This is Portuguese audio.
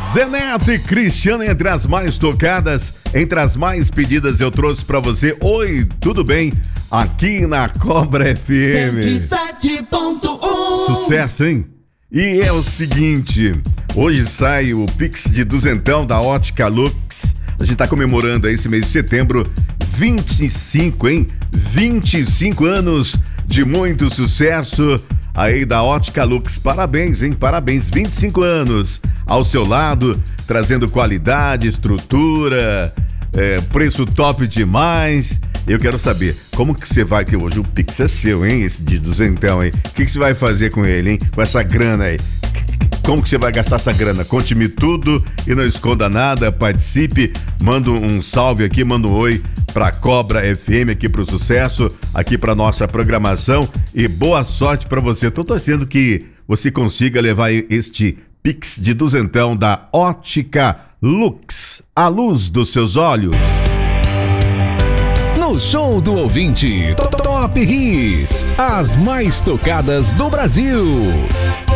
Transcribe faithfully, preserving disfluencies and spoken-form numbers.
Zeneto e Cristiano entre as mais tocadas, entre as mais pedidas eu trouxe pra você. Oi, tudo bem? Aqui na Cobra F M. cento e sete ponto um. Sucesso, hein? E é o seguinte, hoje sai o Pix de duzentão da Ótica Lux. A gente tá comemorando aí esse mês de setembro, vinte e cinco, hein? vinte e cinco anos de muito sucesso aí da Ótica Lux. Parabéns, hein? Parabéns, vinte e cinco anos ao seu lado, trazendo qualidade, estrutura, é, preço top demais. Eu quero saber, como que você vai, que hoje o Pix é seu, hein? Esse de duzentão, hein? O que que você vai fazer com ele, hein? Com essa grana aí? Como que você vai gastar essa grana? Conte-me tudo e não esconda nada, participe, manda um salve aqui, manda um oi pra Cobra F M, aqui pro sucesso, aqui pra nossa programação e boa sorte pra você. Tô torcendo que você consiga levar este Pix de duzentão da Ótica Lux, a luz dos seus olhos. No Show do Ouvinte, Top Hits, as mais tocadas do Brasil.